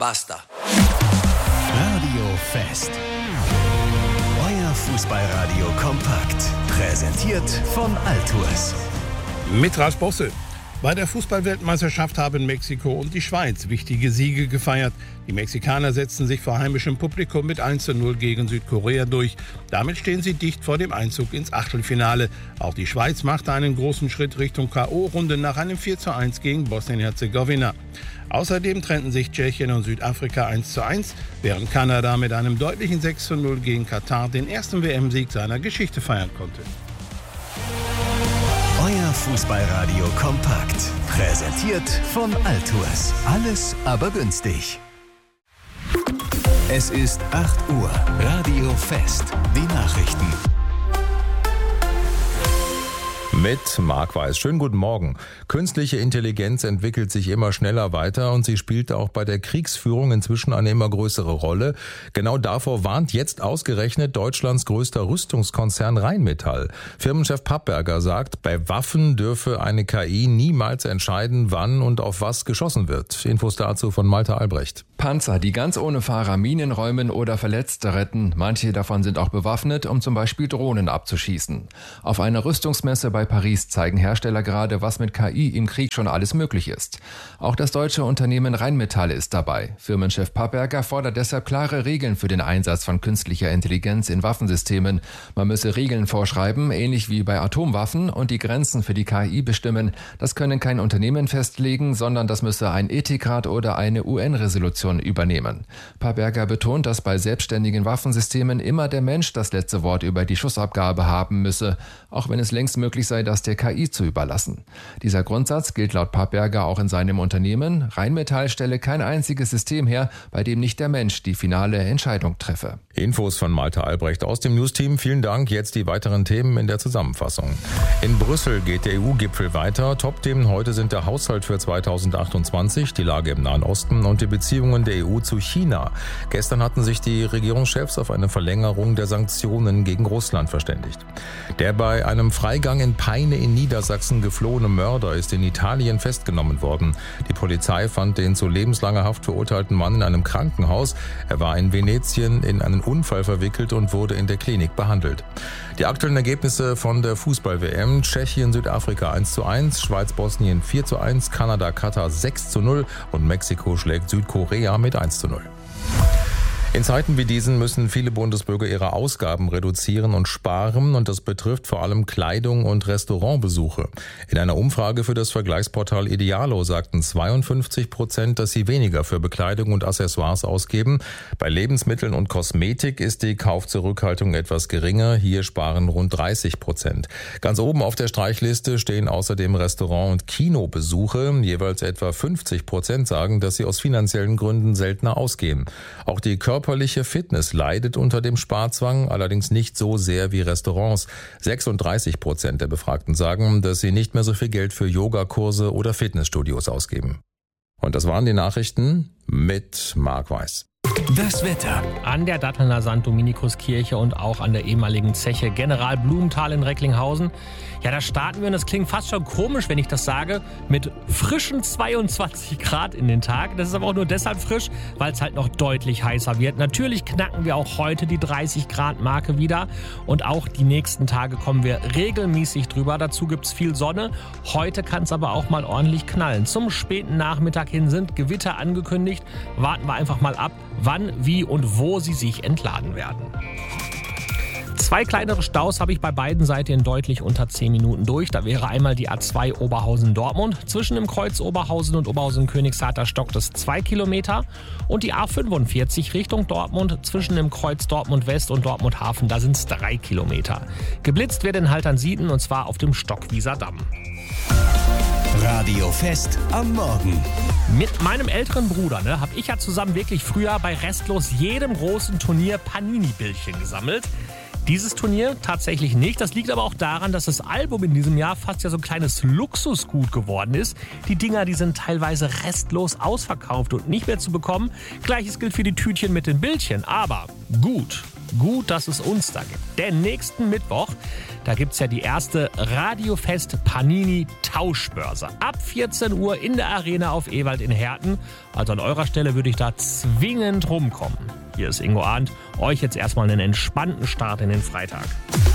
Basta. Radio Fest. Euer Fußballradio kompakt. Präsentiert von Altours. Mit Ralf Bosse. Bei der Fußballweltmeisterschaft haben Mexiko und die Schweiz wichtige Siege gefeiert. Die Mexikaner setzten sich vor heimischem Publikum mit 1:0 gegen Südkorea durch. Damit stehen sie dicht vor dem Einzug ins Achtelfinale. Auch die Schweiz machte einen großen Schritt Richtung K.O.-Runde nach einem 4:1 gegen Bosnien-Herzegowina. Außerdem trennten sich Tschechien und Südafrika 1:1, während Kanada mit einem deutlichen 6:0 gegen Katar den ersten WM-Sieg seiner Geschichte feiern konnte. Euer Fußballradio kompakt. Präsentiert von Altours. Alles aber günstig. Es ist 8 Uhr. Radio Fest. Die Nachrichten. Mit Marc Weiß. Schönen guten Morgen. Künstliche Intelligenz entwickelt sich immer schneller weiter und sie spielt auch bei der Kriegsführung inzwischen eine immer größere Rolle. Genau davor warnt jetzt ausgerechnet Deutschlands größter Rüstungskonzern Rheinmetall. Firmenchef Papperger sagt, bei Waffen dürfe eine KI niemals entscheiden, wann und auf was geschossen wird. Infos dazu von Malte Albrecht. Panzer, die ganz ohne Fahrer Minen räumen oder Verletzte retten. Manche davon sind auch bewaffnet, um zum Beispiel Drohnen abzuschießen. Auf einer Rüstungsmesse bei Paris zeigen Hersteller gerade, was mit KI im Krieg schon alles möglich ist. Auch das deutsche Unternehmen Rheinmetall ist dabei. Firmenchef Papperger fordert deshalb klare Regeln für den Einsatz von künstlicher Intelligenz in Waffensystemen. Man müsse Regeln vorschreiben, ähnlich wie bei Atomwaffen, und die Grenzen für die KI bestimmen. Das können kein Unternehmen festlegen, sondern das müsse ein Ethikrat oder eine UN-Resolution übernehmen. Papperger betont, dass bei selbstständigen Waffensystemen immer der Mensch das letzte Wort über die Schussabgabe haben müsse, auch wenn es längst möglich sei, das der KI zu überlassen. Dieser Grundsatz gilt laut Papperger auch in seinem Unternehmen. Rheinmetall stelle kein einziges System her, bei dem nicht der Mensch die finale Entscheidung treffe. Infos von Malte Albrecht aus dem News-Team. Vielen Dank. Jetzt die weiteren Themen in der Zusammenfassung. In Brüssel geht der EU-Gipfel weiter. Top-Themen heute sind der Haushalt für 2028, die Lage im Nahen Osten und die Beziehungen der EU zu China. Gestern hatten sich die Regierungschefs auf eine Verlängerung der Sanktionen gegen Russland verständigt. Der bei einem Freigang in Peine in Niedersachsen geflohene Mörder ist in Italien festgenommen worden. Die Polizei fand den zu lebenslanger Haft verurteilten Mann in einem Krankenhaus. Er war in Venetien in einen Unfall verwickelt und wurde in der Klinik behandelt. Die aktuellen Ergebnisse von der Fußball-WM: Tschechien, Südafrika 1:1, Schweiz, Bosnien 4:1, Kanada, Katar 6:0 und Mexiko schlägt Südkorea mit 1:0. In Zeiten wie diesen müssen viele Bundesbürger ihre Ausgaben reduzieren und sparen, und das betrifft vor allem Kleidung und Restaurantbesuche. In einer Umfrage für das Vergleichsportal Idealo sagten 52%, dass sie weniger für Bekleidung und Accessoires ausgeben. Bei Lebensmitteln und Kosmetik ist die Kaufzurückhaltung etwas geringer. Hier sparen rund 30%. Ganz oben auf der Streichliste stehen außerdem Restaurant- und Kinobesuche. Jeweils etwa 50% sagen, dass sie aus finanziellen Gründen seltener ausgehen. Auch die körperliche Fitness leidet unter dem Sparzwang, allerdings nicht so sehr wie Restaurants. 36% der Befragten sagen, dass sie nicht mehr so viel Geld für Yogakurse oder Fitnessstudios ausgeben. Und das waren die Nachrichten mit Marc Weiß. Das Wetter. An der Dattelner St. Dominikuskirche und auch an der ehemaligen Zeche General Blumenthal in Recklinghausen. Ja, da starten wir, und das klingt fast schon komisch, wenn ich das sage, mit frischen 22 Grad in den Tag. Das ist aber auch nur deshalb frisch, weil es halt noch deutlich heißer wird. Natürlich knacken wir auch heute die 30 Grad Marke wieder, und auch die nächsten Tage kommen wir regelmäßig drüber. Dazu gibt es viel Sonne. Heute kann es aber auch mal ordentlich knallen. Zum späten Nachmittag hin sind Gewitter angekündigt. Warten wir einfach mal ab, wann, wie und wo sie sich entladen werden. 2 kleinere Staus habe ich bei beiden Seiten in deutlich unter 10 Minuten durch. Da wäre einmal die A2 Oberhausen-Dortmund. Zwischen dem Kreuz Oberhausen und Oberhausen-Königsharter stockt es 2 Kilometer. Und die A45 Richtung Dortmund zwischen dem Kreuz Dortmund West und Dortmund Hafen, da sind es 3 Kilometer. Geblitzt wird in Haltern-Sieten, und zwar auf dem Stockwieser Damm. Radio Fest am Morgen. Mit meinem älteren Bruder habe ich ja zusammen wirklich früher bei restlos jedem großen Turnier Panini-Bildchen gesammelt. Dieses Turnier tatsächlich nicht. Das liegt aber auch daran, dass das Album in diesem Jahr fast ja so ein kleines Luxusgut geworden ist. Die Dinger, die sind teilweise restlos ausverkauft und nicht mehr zu bekommen. Gleiches gilt für die Tütchen mit den Bildchen. Aber gut, Gut, dass es uns da gibt. Denn nächsten Mittwoch, da gibt es ja die erste Radiofest Panini Tauschbörse. Ab 14 Uhr in der Arena auf Ewald in Herten. Also an eurer Stelle würde ich da zwingend rumkommen. Hier ist Ingo Arndt. Euch jetzt erstmal einen entspannten Start in den Freitag.